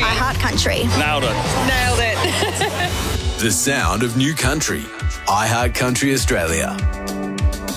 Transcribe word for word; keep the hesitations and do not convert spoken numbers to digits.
iHeartCountry. Nailed it. Nailed it. The sound of new country. iHeartCountry Australia.